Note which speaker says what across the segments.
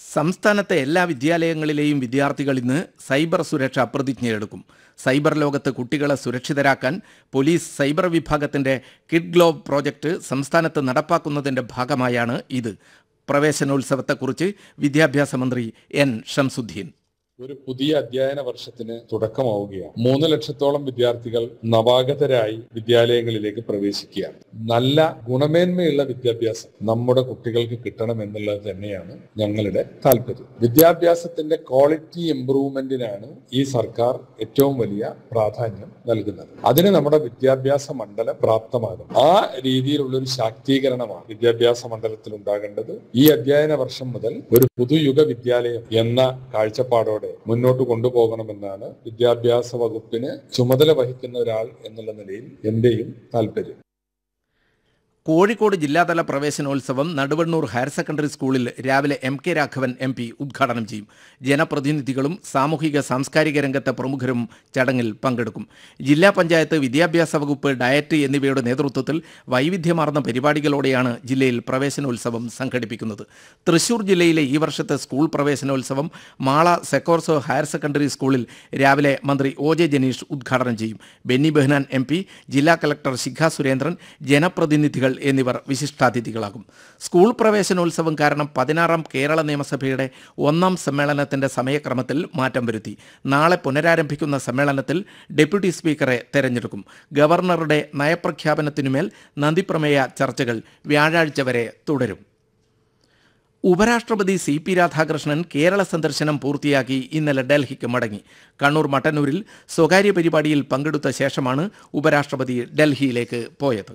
Speaker 1: സംസ്ഥാനത്തെ എല്ലാ വിദ്യാലയങ്ങളിലെയും വിദ്യാർത്ഥികൾ ഇന്ന് സൈബർ സുരക്ഷ പ്രതിജ്ഞയെടുക്കും. സൈബർ ലോകത്ത് കുട്ടികളെ സുരക്ഷിതരാക്കാൻ പോലീസ് സൈബർ വിഭാഗത്തിന്റെ കിഡ് ഗ്ലോവ് പ്രോജക്റ്റ് സംസ്ഥാനത്ത് നടപ്പാക്കുന്നതിന്റെ ഭാഗമായാണ് ഇത്. പ്രവേശനോത്സവത്തെക്കുറിച്ച് വിദ്യാഭ്യാസ മന്ത്രി എൻ ഷംസുദ്ദീൻ.
Speaker 2: ഒരു പുതിയ അധ്യയന വർഷത്തിന് തുടക്കമാവുകയാണ്. 3 ലക്ഷത്തോളം വിദ്യാർത്ഥികൾ നവാഗതരായി വിദ്യാലയങ്ങളിലേക്ക് പ്രവേശിക്കുകയാണ്. നല്ല ഗുണമേന്മയുള്ള വിദ്യാഭ്യാസം നമ്മുടെ കുട്ടികൾക്ക് കിട്ടണം എന്നുള്ളത് തന്നെയാണ് ഞങ്ങളുടെ താല്പര്യം. വിദ്യാഭ്യാസത്തിന്റെ ക്വാളിറ്റി ഇംപ്രൂവ്മെന്റിനാണ് ഈ സർക്കാർ ഏറ്റവും വലിയ പ്രാധാന്യം നൽകുന്നത്. അതിന് നമ്മുടെ വിദ്യാഭ്യാസ മണ്ഡലം പ്രാപ്തമാകും. ആ രീതിയിലുള്ള ഒരു ശാക്തീകരണമാണ് വിദ്യാഭ്യാസ മണ്ഡലത്തിൽ ഉണ്ടാകേണ്ടത്. ഈ അധ്യയന വർഷം മുതൽ ഒരു പുതുയുഗ വിദ്യാലയം എന്ന കാഴ്ചപ്പാടോടെ മുന്നോട്ട് കൊണ്ടുപോകണമെന്നാണ് വിദ്യാഭ്യാസ വകുപ്പിന് ചുമതല വഹിക്കുന്ന ഒരാൾ എന്നുള്ള നിലയിൽ എന്റെയും താല്പര്യം.
Speaker 1: കോഴിക്കോട് ജില്ലാതല പ്രവേശനോത്സവം നടുവണ്ണൂർ ഹയർ സെക്കൻഡറി സ്കൂളിൽ രാവിലെ MK രാഘവൻ MP ഉദ്ഘാടനം ചെയ്യും. ജനപ്രതിനിധികളും സാമൂഹിക സാംസ്കാരിക രംഗത്തെ പ്രമുഖരും ചടങ്ങിൽ പങ്കെടുക്കും. ജില്ലാ പഞ്ചായത്ത്, വിദ്യാഭ്യാസ വകുപ്പ്, ഡയറ്റ് എന്നിവയുടെ നേതൃത്വത്തിൽ വൈവിധ്യമാർന്ന പരിപാടികളോടെയാണ് ജില്ലയിൽ പ്രവേശനോത്സവം സംഘടിപ്പിക്കുന്നത്. തൃശൂർ ജില്ലയിലെ ഈ വർഷത്തെ സ്കൂൾ പ്രവേശനോത്സവം മാള സെക്കോർസോ ഹയർ സെക്കൻഡറി സ്കൂളിൽ രാവിലെ മന്ത്രി OJ ജനീഷ് ഉദ്ഘാടനം ചെയ്യും. ബെന്നി ബെഹ്നാൻ MP, ജില്ലാ കളക്ടർ ശിഖ സുരേന്ദ്രൻ, ജനപ്രതിനിധികൾ എന്നിവർ വിശിഷ്ടാതിഥികളാകും. സ്കൂൾ പ്രവേശനോത്സവം കാരണം 16ാം കേരള നിയമസഭയുടെ 1ാം സമ്മേളനത്തിന്റെ സമയക്രമത്തിൽ മാറ്റം വരുത്തി. നാളെ പുനരാരംഭിക്കുന്ന സമ്മേളനത്തിൽ ഡെപ്യൂട്ടി സ്പീക്കറെ തെരഞ്ഞെടുക്കും. ഗവർണറുടെ നയപ്രഖ്യാപനത്തിനുമേൽ നന്ദിപ്രമേയ ചർച്ചകൾ വ്യാഴാഴ്ച വരെ തുടരും. ഉപരാഷ്ട്രപതി CP രാധാകൃഷ്ണൻ കേരള സന്ദർശനം പൂർത്തിയാക്കി ഇന്നലെ ഡൽഹിക്ക് മടങ്ങി. കണ്ണൂർ മട്ടന്നൂരിൽ സ്വകാര്യ പരിപാടിയിൽ പങ്കെടുത്ത ശേഷമാണ് ഉപരാഷ്ട്രപതി ഡൽഹിയിലേക്ക് പോയത്.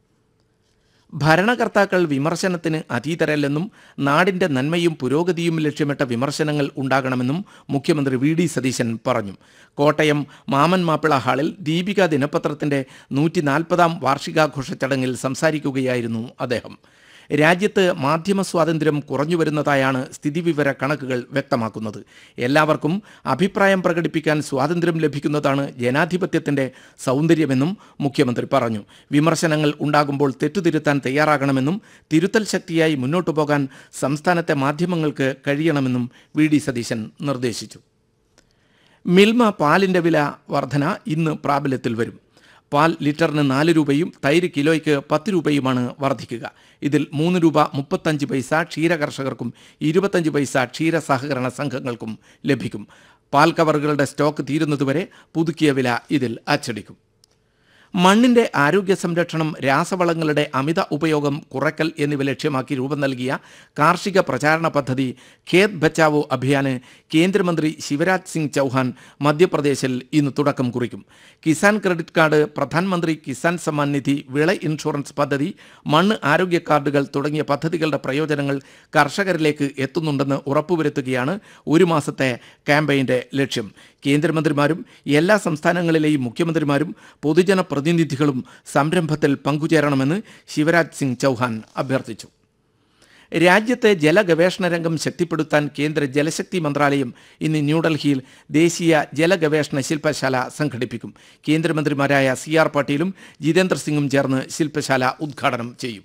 Speaker 1: ഭരണകർത്താക്കൾ വിമർശനത്തിന് അതീതരല്ലെന്നും നാടിന്റെ നന്മയും പുരോഗതിയും ലക്ഷ്യമിട്ട വിമർശനങ്ങൾ ഉണ്ടാകണമെന്നും മുഖ്യമന്ത്രി VD സതീശൻ പറഞ്ഞു. കോട്ടയം മാമൻ മാപ്പിള ഹാളിൽ ദീപിക ദിനപത്രത്തിന്റെ 140ാം വാർഷികാഘോഷ ചടങ്ങിൽ സംസാരിക്കുകയായിരുന്നു അദ്ദേഹം. രാജ്യത്ത് മാധ്യമ സ്വാതന്ത്ര്യം കുറഞ്ഞുവരുന്നതായാണ് സ്ഥിതിവിവര കണക്കുകൾ വ്യക്തമാക്കുന്നത്. എല്ലാവർക്കും അഭിപ്രായം പ്രകടിപ്പിക്കാൻ സ്വാതന്ത്ര്യം ലഭിക്കുന്നതാണ് ജനാധിപത്യത്തിന്റെ സൗന്ദര്യമെന്നും മുഖ്യമന്ത്രി പറഞ്ഞു. വിമർശനങ്ങൾ ഉണ്ടാകുമ്പോൾ തെറ്റുതിരുത്താൻ തയ്യാറാകണമെന്നും തിരുത്തൽ ശക്തിയായി മുന്നോട്ടു പോകാൻ സംസ്ഥാനത്തെ മാധ്യമങ്ങൾക്ക് കഴിയണമെന്നും VD സതീശൻ നിർദ്ദേശിച്ചു. മിൽമ പാലിന്റെ വില വർധന ഇന്ന് പ്രാബല്യത്തിൽ വരും. പാൽ ലിറ്ററിന് 4 രൂപയും തൈര് കിലോയ്ക്ക് 10 രൂപയുമാണ് വർദ്ധിക്കുക. ഇതിൽ 3 രൂപ 35 പൈസ ക്ഷീര കർഷകർക്കും 25 പൈസ ക്ഷീര സഹകരണ സംഘങ്ങൾക്കും ലഭിക്കും. പാൽ കവറുകളുടെ സ്റ്റോക്ക് തീരുന്നതുവരെ പുതുക്കിയ വില ഇതിൽ അച്ചടിക്കും. മണ്ണിന്റെ ആരോഗ്യ സംരക്ഷണം, രാസവളങ്ങളുടെ അമിത ഉപയോഗം കുറയ്ക്കൽ എന്നിവ ലക്ഷ്യമാക്കി രൂപം നൽകിയ കാർഷിക പ്രചാരണ പദ്ധതി ഖേത് ബച്ചാവോ അഭിയാന് കേന്ദ്രമന്ത്രി ശിവരാജ് സിംഗ് ചൗഹാൻ മധ്യപ്രദേശിൽ ഇന്ന് തുടക്കം കുറിക്കും. കിസാൻ ക്രെഡിറ്റ് കാർഡ്, പ്രധാനമന്ത്രി കിസാൻ സമ്മാൻ നിധി, വിള ഇൻഷുറൻസ് പദ്ധതി, മണ്ണ് ആരോഗ്യ കാർഡുകൾ തുടങ്ങിയ പദ്ധതികളുടെ പ്രയോജനങ്ങൾ കർഷകരിലേക്ക് എത്തുന്നുണ്ടെന്ന് ഉറപ്പുവരുത്തുകയാണ് ഒരു മാസത്തെ ക്യാമ്പയിൻ്റെ ലക്ഷ്യം. കേന്ദ്രമന്ത്രിമാരും എല്ലാ സംസ്ഥാനങ്ങളിലെയും മുഖ്യമന്ത്രിമാരും പൊതുജന പ്രതിനിധികളും സംരംഭത്തിൽ പങ്കുചേരണമെന്ന് ശിവരാജ് സിംഗ് ചൗഹാൻ അഭ്യർത്ഥിച്ചു. രാജ്യത്തെ ജലഗവേഷണ രംഗം ശക്തിപ്പെടുത്താൻ കേന്ദ്ര ജലശക്തി മന്ത്രാലയം ഇന്ന് ന്യൂഡൽഹിയിൽ ദേശീയ ജലഗവേഷണ ശില്പശാല സംഘടിപ്പിക്കും. കേന്ദ്രമന്ത്രിമാരായ CR പാട്ടീലും ജിതേന്ദ്ര സിംഗും ചേർന്ന് ശില്പശാല ഉദ്ഘാടനം ചെയ്യും.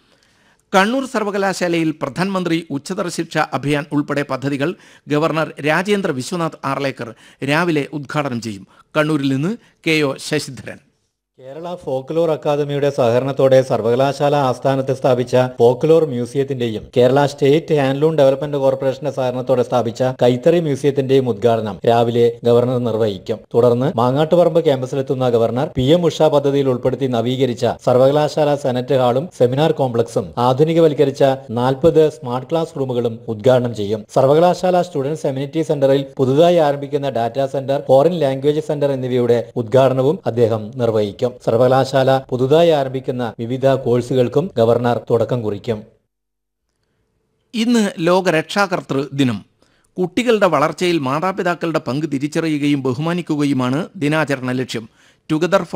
Speaker 1: കണ്ണൂർ സർവകലാശാലയിൽ പ്രധാനമന്ത്രി ഉച്ചതല ശിക്ഷ അഭിയാൻ ഉൾപ്പെടെ പദ്ധതികൾ ഗവർണർ രാജേന്ദ്ര വിശ്വനാഥ് ആർലേക്കർ രാവിലെ ഉദ്ഘാടനം ചെയ്യും. കണ്ണൂരിൽ നിന്ന് KO ശശിധരൻ.
Speaker 3: കേരള ഫോക്ലോർ അക്കാദമിയുടെ സഹകരണത്തോടെ സർവകലാശാല ആസ്ഥാനത്ത് സ്ഥാപിച്ച folklore മ്യൂസിയത്തിന്റെയും Kerala state handloom development കോർപ്പറേഷന്റെ സഹകരണത്തോടെ സ്ഥാപിച്ച കൈത്തറി മ്യൂസിയത്തിന്റെയും ഉദ്ഘാടനം രാവിലെ ഗവർണർ നിർവഹിക്കും. തുടർന്ന് മാങ്ങാട്ടുപറമ്പ് ക്യാമ്പസിലെത്തുന്ന ഗവർണർ PM ഉഷ പദ്ധതിയിൽ ഉൾപ്പെടുത്തി നവീകരിച്ച സർവകലാശാല സെനറ്റ് ഹാളും സെമിനാർ കോംപ്ലക്സും ആധുനികവൽക്കരിച്ച 40 സ്മാർട്ട് ക്ലാസ് റൂമുകളും ഉദ്ഘാടനം ചെയ്യും. സർവകലാശാല സ്റ്റുഡൻസ് എമ്യൂണിറ്റി സെന്ററിൽ പുതുതായി ആരംഭിക്കുന്ന data centre, foreign language centre എന്നിവയുടെ ഉദ്ഘാടനവും അദ്ദേഹം നിർവഹിക്കും. സർവകലാശാല പുതുതായി ആരംഭിക്കുന്ന വിവിധ കോഴ്സുകൾക്കും ഗവർണർ തുടക്കം കുറിക്കും.
Speaker 1: ഇന്ന് ലോക രക്ഷാകർതൃ ദിനം. കുട്ടികളുടെ വളർച്ചയിൽ മാതാപിതാക്കളുടെ പങ്ക് തിരിച്ചറിയുകയും ബഹുമാനിക്കുകയുമാണ് ദിനാചരണ ലക്ഷ്യം. ടുഗദർ